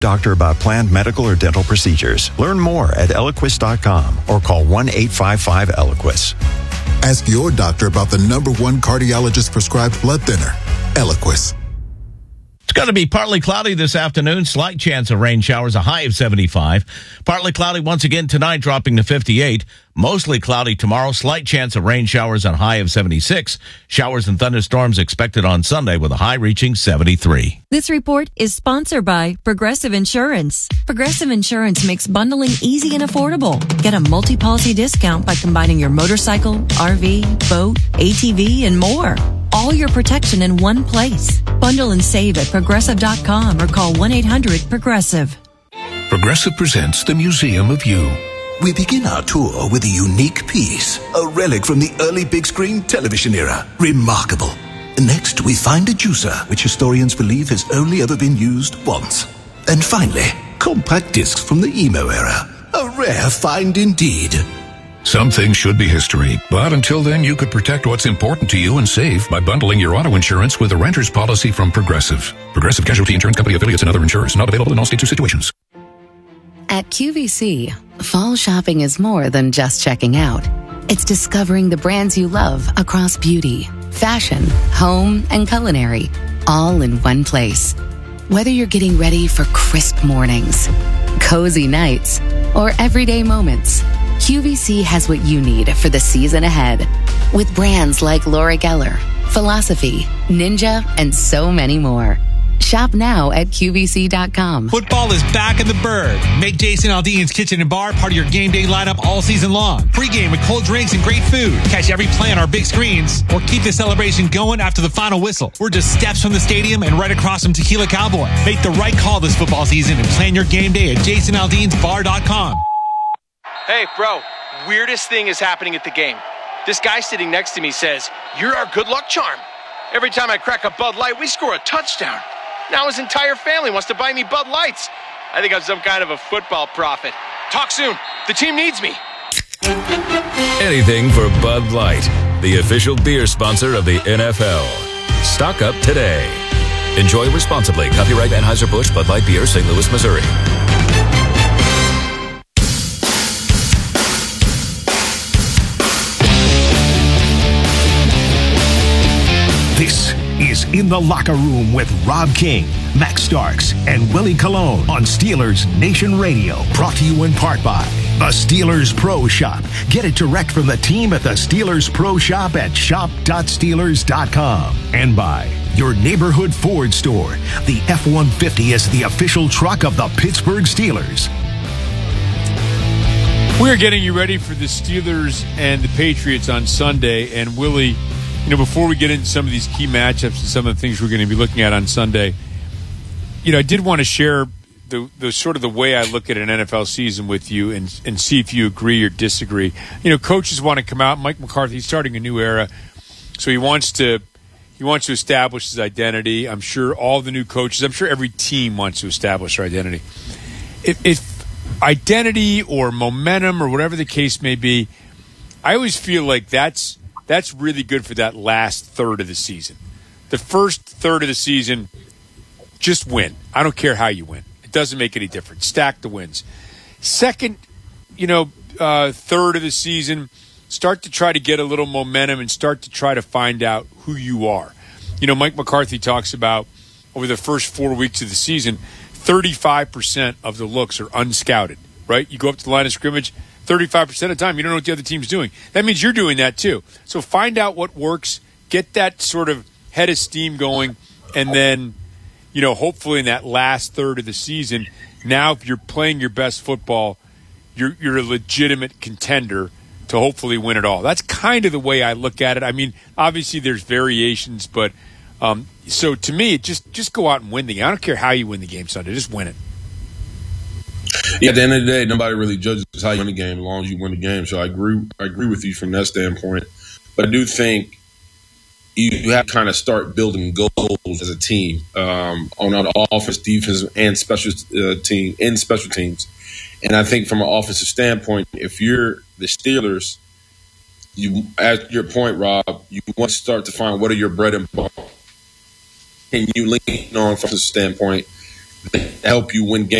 Doctor about planned medical or dental procedures. Learn more at Eliquis.com or call 1-855-ELIQUIS. Ask your doctor about the #1 cardiologist prescribed blood thinner, Eliquis. It's going to be partly cloudy this afternoon. Slight chance of rain showers, a high of 75. Partly cloudy once again tonight, dropping to 58. Mostly cloudy tomorrow. Slight chance of rain showers, a high of 76. Showers and thunderstorms expected on Sunday with a high reaching 73. This report is sponsored by Progressive Insurance. Progressive Insurance makes bundling easy and affordable. Get a multi-policy discount by combining your motorcycle, RV, boat, ATV, and more. All your protection in one place. Bundle and save at Progressive.com or call 1-800-PROGRESSIVE. Progressive presents the Museum of You. We begin our tour with a unique piece, a relic from the early big screen television era. Remarkable. Next, we find a juicer, which historians believe has only ever been used once. And finally, compact discs from the emo era. A rare find indeed. Some things should be history, but until then, you could protect what's important to you and save by bundling your auto insurance with a renter's policy from Progressive. Progressive Casualty Insurance Company affiliates and other insurers. Not available in all states or situations. At QVC, fall shopping is more than just checking out. It's discovering the brands you love across beauty, fashion, home, and culinary, all in one place. Whether you're getting ready for crisp mornings, cozy nights, or everyday moments, QVC has what you need for the season ahead. With brands like Laura Geller, Philosophy, Ninja, and so many more. Shop now at QVC.com. Football is back in the Bird. Make Jason Aldean's Kitchen and Bar part of your game day lineup all season long. Pre-game with cold drinks and great food. Catch every play on our big screens or keep the celebration going after the final whistle. We're just steps from the stadium and right across from Tequila Cowboy. Make the right call this football season and plan your game day at JasonAldeansBar.com. Hey, bro, weirdest thing is happening at the game. This guy sitting next to me says, "You're our good luck charm." Every time I crack a Bud Light, we score a touchdown. Now his entire family wants to buy me Bud Lights. I think I'm some kind of a football prophet. Talk soon. The team needs me. Anything for Bud Light, the official beer sponsor of the NFL. Stock up today. Enjoy responsibly. Copyright Anheuser-Busch Bud Light Beer, St. Louis, Missouri. This is In the Locker Room with Rob King, Max Starks, and Willie Colon on Steelers Nation Radio. Brought to you in part by the Steelers Pro Shop. Get it direct from the team at the Steelers Pro Shop at shop.steelers.com. And by your neighborhood Ford store. The F-150 is the official truck of the Pittsburgh Steelers. We're getting you ready for the Steelers and the Patriots on Sunday. And Willie, before we get into some of these key matchups and some of the things we're going to be looking at on Sunday, I did want to share the sort of the way I look at an NFL season with you and see if you agree or disagree. Coaches want to come out. Mike McCarthy's starting a new era, so he wants to establish his identity. I'm sure all the new coaches, I'm sure every team wants to establish their identity. If identity or momentum or whatever the case may be, I always feel like that's really good for that last third of the season. The first third of the season, just win. I don't care how you win. It doesn't make any difference. Stack the wins. Second, third of the season, start to try to get a little momentum and start to try to find out who you are. Mike McCarthy talks about over the first 4 weeks of the season, 35% of the looks are unscouted, right? You go up to the line of scrimmage, 35% of the time, you don't know what the other team's doing. That means you're doing that too. So find out what works, get that sort of head of steam going, and then, hopefully in that last third of the season, now if you're playing your best football, you're a legitimate contender to hopefully win it all. That's kind of the way I look at it. I mean, obviously there's variations, but so to me, just go out and win the game. I don't care how you win the game Sunday, just win it. Yeah, at the end of the day, nobody really judges how you win the game as long as you win the game. So I agree with you from that standpoint. But I do think you have to kind of start building goals as a team on the offense, defense, and special teams. And I think from an offensive standpoint, if you're the Steelers, at your point, Rob, you want to start to find what are your bread and butter. Can you lean on from a standpoint? that help you win games.